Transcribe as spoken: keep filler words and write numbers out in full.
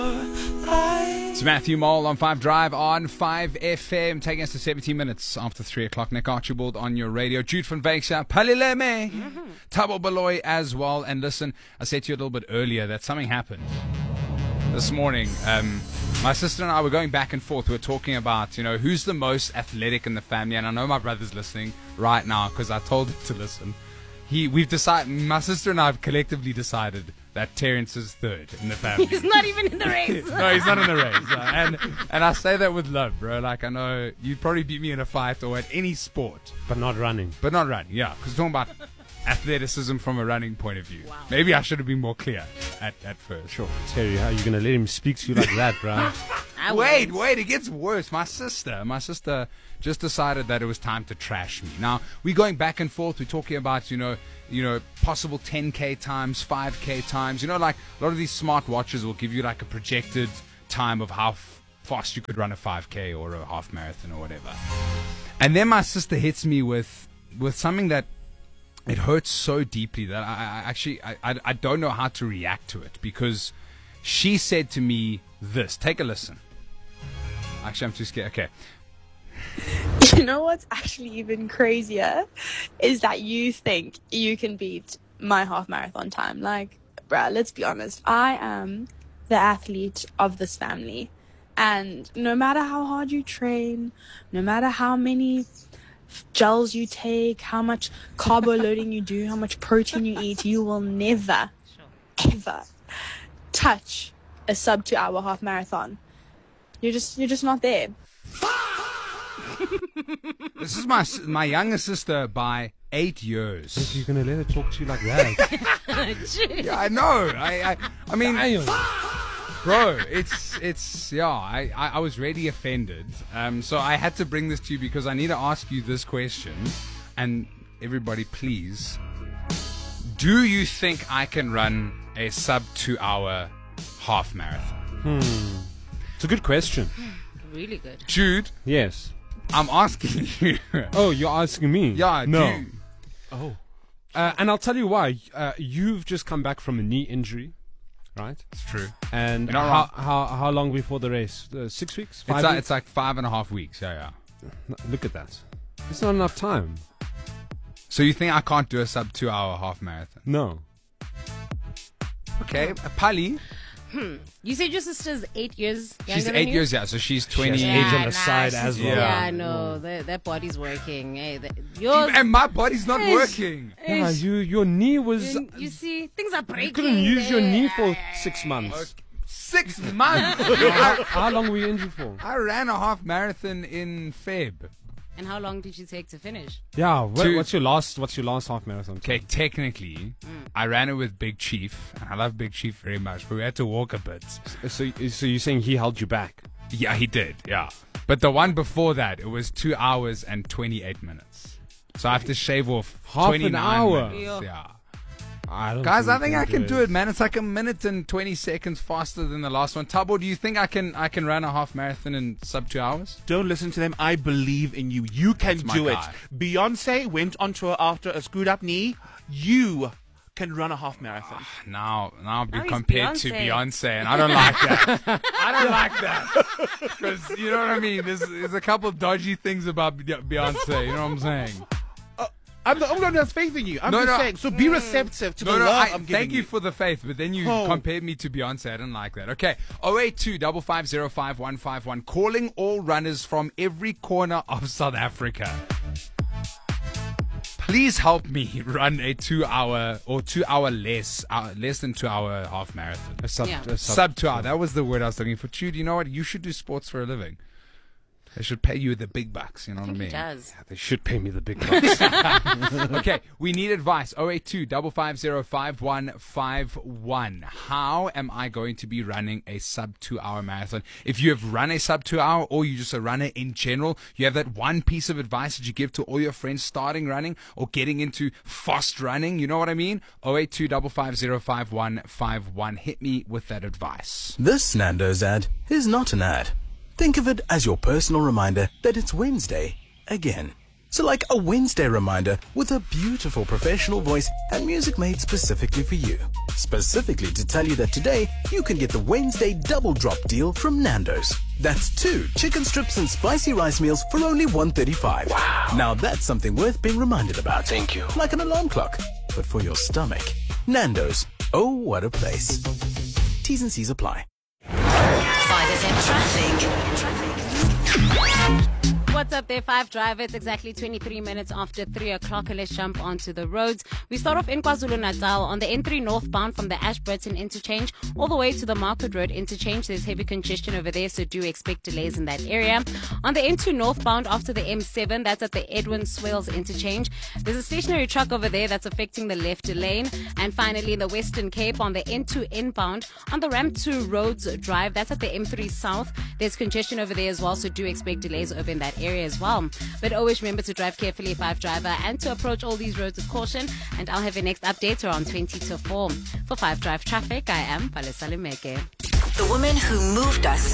It's Matthew Mole on five Drive on five F M, taking us to seventeen minutes after three o'clock. Nick Archibald on your radio. Jude van Wyksha, Palileme, mm-hmm. Thabo Baloyi as well. And listen, I said to you a little bit earlier that something happened this morning. Um, my sister and I were going back and forth. We were talking about, you know, who's the most athletic in the family. And I know my brother's listening right now because I told him to listen. He, we've decided, my sister and I have collectively decided that Terrence is third in the family. He's not even in the race. No, he's not in the race. Uh, and and I say that with love, bro. Like, I know you'd probably beat me in a fight or at any sport. But not running. But not running, yeah. Because we're talking about athleticism from a running point of view. Wow. Maybe I should have been more clear at, at first. Sure. Terry, how are you going to let him speak to you like that, bro? I Wait, won't. wait, it gets worse. My sister, my sister just decided that it was time to trash me. Now, we're going back and forth. We're talking about, you know, you know, possible ten K times, five K times. You know, like a lot of these smart watches will give you like a projected time of how f- fast you could run a five K or a half marathon or whatever. And then my sister hits me with with something that it hurts so deeply that I, I actually I, I, I don't know how to react to it, because she said to me this. Take a listen. Actually, I'm too scared. Okay. You know what's actually even crazier is that you think you can beat my half marathon time. Like, bruh, let's be honest. I am the athlete of this family. And no matter how hard you train, no matter how many gels you take, how much carbo loading you do, how much protein you eat, you will never, ever touch a sub two hour half marathon. You're just, you're just not there. This is my my younger sister by eight years. You're going to let her talk to you like that? Yeah, I know. I I, I mean, Damn. bro, it's it's yeah. I, I, I was really offended. Um, so I had to bring this to you because I need to ask you this question. And everybody, please, do you think I can run a sub two hour half marathon? Hmm. It's a good question. Really good. Jude, Yes. I'm asking you. Oh, you're asking me? Yeah, No. do you- Oh. Uh, and I'll tell you why. Uh, you've just come back from a knee injury, right? it's true. And You're not how, wrong. how how long before the race? Uh, six weeks? Five It's like, weeks? it's like five and a half weeks. Yeah, yeah. No, look at that. It's not enough time. So you think I can't do a sub two hour half marathon? No. Okay, Pali. You said your sister's eight years younger She's than eight you? years, yeah. So she's She twenty. has Yeah, age on the nah, side she's- as well. Yeah, Yeah. I know. That, that body's working. Hey, that, yours. And my body's not Eish. working. Yeah, Eish. you, your knee was... you, you see, things are breaking. You couldn't use your there. knee for six months. Six months. how, how long were you injured for? I ran a half marathon in Feb. And how long did you take to finish? Yeah, what, Two- what's your last What's your last half marathon? Okay, technically, I ran it with Big Chief, and I love Big Chief very much, but we had to walk a bit. So, so you're saying he held you back? Yeah, he did, yeah. But the one before that, it was two hours and twenty-eight minutes. So I have to shave off Half an twenty-nine hour? minutes, Yeah. yeah. I don't Guys, I think think you I can do it, man. It's like a minute and twenty seconds faster than the last one. Thabo, do you think I can I can run a half marathon in sub two hours? Don't listen to them. I believe in you. You can That's my do guy. it. Beyonce went on tour after a screwed up knee. You can run a half marathon. Now, now I'll be Now he's compared to Beyonce. Beyonce, and I don't like that. I don't like that. Because, you know what I mean? There's, there's a couple dodgy things about Be- Beyonce, you know what I'm saying? I'm the only one who has faith in you. I'm No, just no. saying. So be receptive to No, the no, love I, I'm giving thank you for the faith, but then you Oh. compared me to Beyonce. I didn't like that. Okay, oh eight two five five zero five one five one. Calling all runners from every corner of South Africa. Please help me run a two-hour or two-hour less, uh, less than two-hour half marathon. A sub, Yeah. a sub, Sub two hour. That was the word I was looking for. Jude, you know what? You should do sports for a living. They should pay you the big bucks. You know I what I think mean? he does. They should pay me the big bucks. Okay, we need advice. oh eight two five five zero five one five one. How am I going to be running a sub two hour marathon? If you have run a sub two hour, or you just a runner in general, you have that one piece of advice that you give to all your friends starting running or getting into fast running. You know what I mean? oh eight two five five zero five one five one. Hit me with that advice. This Nando's ad is not an ad. Think of it as your personal reminder that it's Wednesday again. So like a Wednesday reminder with a beautiful professional voice and music made specifically for you. Specifically to tell you that today you can get the Wednesday double drop deal from Nando's. That's two chicken strips and spicy rice meals for only one thirty-five. Wow. Now that's something worth being reminded about. Thank you. Like an alarm clock, but for your stomach. Nando's. Oh, what a place. T's and C's apply. five F M traffic. Traffic. What's up there, Five Drive? It's exactly twenty-three minutes after three o'clock. Let's jump onto the roads. We start off in KwaZulu-Natal on the N three northbound from the Ashburton interchange all the way to the Market Road interchange. There's heavy congestion over there, so do expect delays in that area. On the N two northbound after the M seven, that's at the Edwin Swales interchange. There's a stationary truck over there that's affecting the left lane. And finally, in the Western Cape on the N two inbound on the Ramp two Roads Drive, that's at the M three South. There's congestion over there as well, so do expect delays over in that area as well. But always remember to drive carefully, Five Driver, and to approach all these roads with caution. And I'll have your next update around twenty to four. For Five Drive Traffic, I am Palesa Lemeke. The woman who moved us